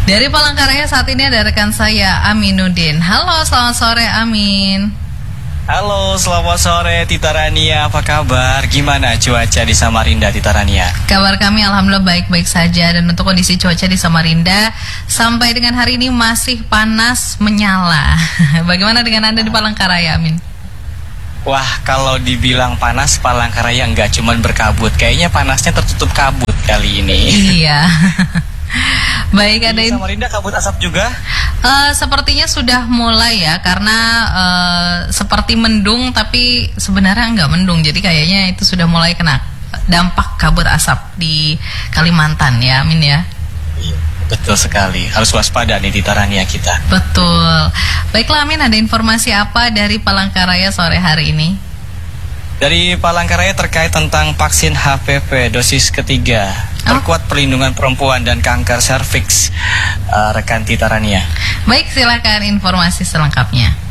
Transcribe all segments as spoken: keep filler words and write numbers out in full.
Dari Palangkaraya saat ini ada rekan saya Aminuddin. Halo, selamat sore Amin. Halo, selamat sore Tita Rania, apa kabar? Gimana cuaca di Samarinda, Tita Rania? Kabar kami alhamdulillah baik-baik saja. Dan untuk kondisi cuaca di Samarinda sampai dengan hari ini masih panas menyala. Bagaimana dengan Anda di Palangkaraya, Amin? Wah, kalau dibilang panas, Palangkaraya nggak cuman berkabut. Kayaknya panasnya tertutup kabut kali ini. Iya. Baik, ada di Samarinda kabut asap juga? Uh, sepertinya sudah mulai ya, karena uh, seperti mendung tapi sebenarnya nggak mendung. Jadi kayaknya itu sudah mulai kena dampak kabut asap di Kalimantan ya, Amin ya. Iya, betul sekali. Harus waspada nih Tita Rania kita. Betul. Baiklah Amin, ada informasi apa dari Palangkaraya sore hari ini? Dari Palangkaraya terkait tentang vaksin H P V dosis ketiga, perkuat perlindungan perempuan dan kanker serviks, uh, rekan Tita Rania. Baik, silakan informasi selengkapnya.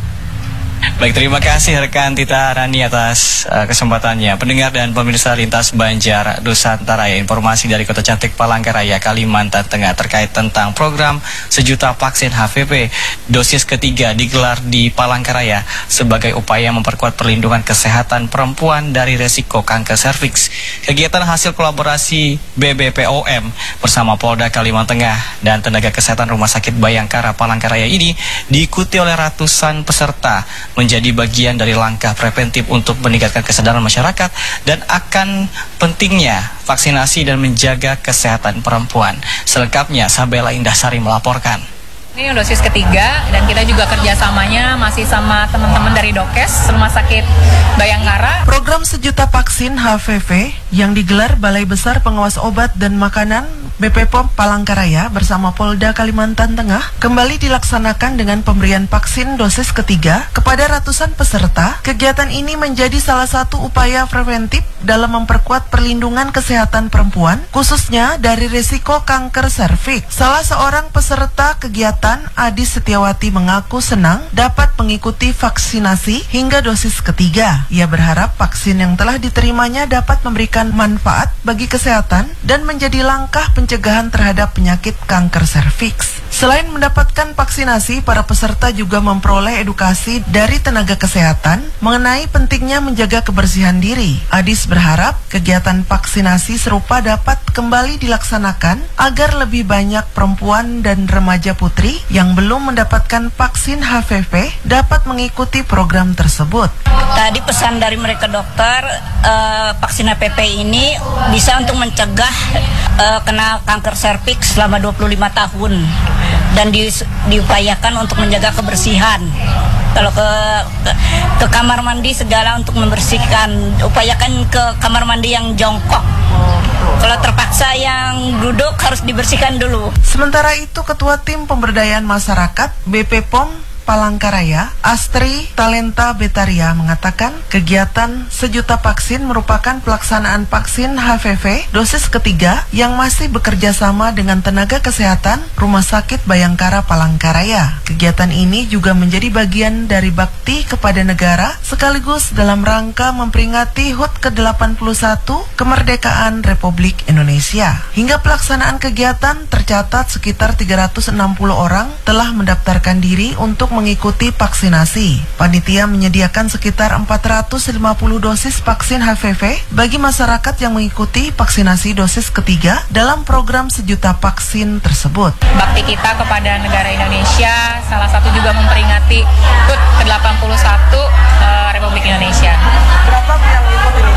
Baik, terima kasih rekan Tita Rani atas uh, kesempatannya. Pendengar dan pemirsa Lintas Banjar Nusantara, ya, informasi dari Kota Cantik Palangkaraya, Kalimantan Tengah terkait tentang program sejuta vaksin H P V dosis ketiga digelar di Palangkaraya sebagai upaya memperkuat perlindungan kesehatan perempuan dari resiko kanker serviks. Kegiatan hasil kolaborasi B B P O M bersama Polda Kalimantan Tengah dan tenaga kesehatan Rumah Sakit Bayangkara Palangkaraya ini diikuti oleh ratusan peserta, menjadi bagian dari langkah preventif untuk meningkatkan kesadaran masyarakat dan akan pentingnya vaksinasi dan menjaga kesehatan perempuan. Selengkapnya Sabella Indahsari melaporkan. Ini dosis ketiga dan kita juga kerjasamanya masih sama teman-teman dari Dokes Rumah Sakit Bayangkara. Program sejuta vaksin H P V yang digelar Balai Besar Pengawas Obat dan Makanan B P P O M Palangkaraya bersama Polda Kalimantan Tengah kembali dilaksanakan dengan pemberian vaksin dosis ketiga kepada ratusan peserta. Kegiatan ini menjadi salah satu upaya preventif dalam memperkuat perlindungan kesehatan perempuan, khususnya dari risiko kanker serviks. Salah seorang peserta kegiatan, Adis Setiawati, mengaku senang dapat mengikuti vaksinasi hingga dosis ketiga. Ia berharap vaksin yang telah diterimanya dapat memberikan manfaat bagi kesehatan dan menjadi langkah pencegahan terhadap penyakit kanker serviks. Selain mendapatkan vaksinasi, para peserta juga memperoleh edukasi dari tenaga kesehatan mengenai pentingnya menjaga kebersihan diri. Adis berharap kegiatan vaksinasi serupa dapat kembali dilaksanakan agar lebih banyak perempuan dan remaja putri yang belum mendapatkan vaksin H P V dapat mengikuti program tersebut. Tadi pesan dari mereka dokter, uh, vaksin H P V ini bisa untuk mencegah uh, kena kanker serviks selama dua puluh lima tahun dan di, diupayakan untuk menjaga kebersihan. Kalau ke, ke ke kamar mandi segala untuk membersihkan, upayakan ke kamar mandi yang jongkok. Kalau terpaksa yang duduk harus dibersihkan dulu. Sementara itu, Ketua Tim Pemberdayaan Masyarakat B P P O M Palangkaraya, Astri Talenta Betaria, mengatakan kegiatan sejuta vaksin merupakan pelaksanaan vaksin H P V dosis ketiga yang masih bekerja sama dengan tenaga kesehatan Rumah Sakit Bayangkara Palangkaraya. Kegiatan ini juga menjadi bagian dari bakti kepada negara sekaligus dalam rangka memperingati H U T ke delapan puluh satu kemerdekaan Republik Indonesia. Hingga pelaksanaan kegiatan tercatat sekitar tiga ratus enam puluh orang telah mendaftarkan diri untuk mengikuti vaksinasi. Panitia menyediakan sekitar empat ratus lima puluh dosis vaksin H P V bagi masyarakat yang mengikuti vaksinasi dosis ketiga dalam program sejuta vaksin tersebut. Bakti kita kepada negara Indonesia salah satu juga memperingati H U T ke delapan puluh satu uh, Republik Indonesia. Berapa yang ikut ini?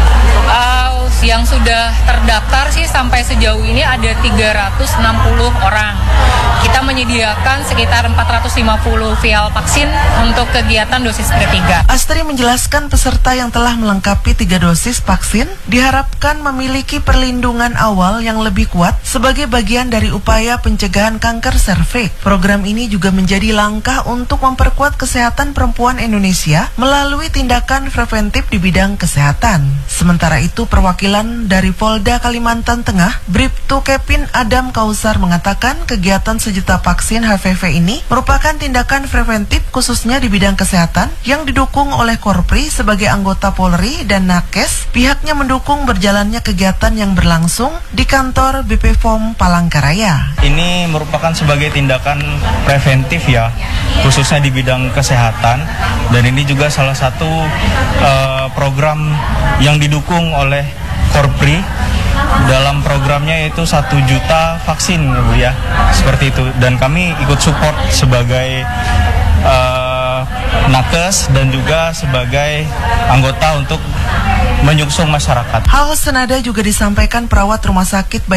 Uh, yang sudah terdaftar sih sampai sejauh ini ada tiga ratus enam puluh orang. Kita menyediakan sekitar empat ratus lima puluh vial vaksin untuk kegiatan dosis ketiga. Astri menjelaskan peserta yang telah melengkapi tiga dosis vaksin diharapkan memiliki perlindungan awal yang lebih kuat sebagai bagian dari upaya pencegahan kanker serviks. Program ini juga menjadi langkah untuk memperkuat kesehatan perempuan Indonesia melalui tindakan preventif di bidang kesehatan. Sementara itu, perwakilan perwakilan dari Polda Kalimantan Tengah, Bribtu Kepin Adam Kausar mengatakan kegiatan sejuta vaksin H P V ini merupakan tindakan preventif khususnya di bidang kesehatan yang didukung oleh Korpri sebagai anggota Polri dan Nakes. Pihaknya mendukung berjalannya kegiatan yang berlangsung di kantor B P P O M Palangkaraya. Ini merupakan sebagai tindakan preventif ya, khususnya di bidang kesehatan, dan ini juga salah satu uh, program yang didukung oleh Korpri. Dalam programnya yaitu satu juta vaksin ya Bu ya, seperti itu, dan kami ikut support sebagai uh, nakes dan juga sebagai anggota untuk menyuksung masyarakat. Hal senada juga disampaikan perawat rumah sakit